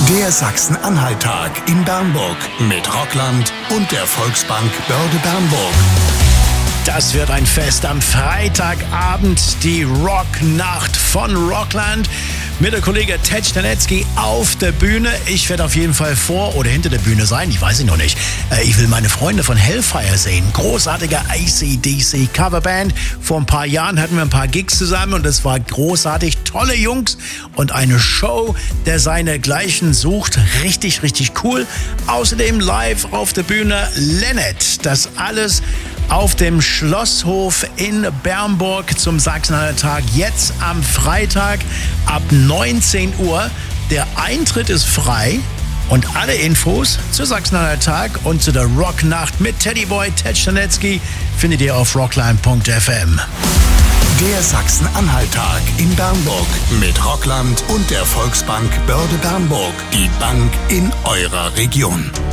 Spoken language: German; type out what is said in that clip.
Der Sachsen-Anhalt-Tag in Bernburg mit Rockland und der Volksbank Börde Bernburg. Das wird ein Fest am Freitagabend, die Rocknacht von Rockland mit der Kollege Ted Stanetzky auf der Bühne. Ich werde auf jeden Fall vor oder hinter der Bühne sein, ich weiß es noch nicht. Ich will meine Freunde von Hellfire sehen. Großartige AC/DC Coverband. Vor ein paar Jahren hatten wir ein paar Gigs zusammen und es war großartig. Tolle Jungs und eine Show, der seinesgleichen sucht. Richtig, richtig cool. Außerdem live auf der Bühne Lennart. Das alles auf dem Schlosshof in Bernburg zum Sachsen-Anhalt-Tag. Jetzt am Freitag ab 19 Uhr. Der Eintritt ist frei und alle Infos zu Sachsen-Anhalt-Tag und zu der Rocknacht mit Teddyboy Ted Stanetzky findet ihr auf rockline.fm. Der Sachsen-Anhalt-Tag in Bernburg mit Rockland und der Volksbank Börde Bernburg. Die Bank in eurer Region.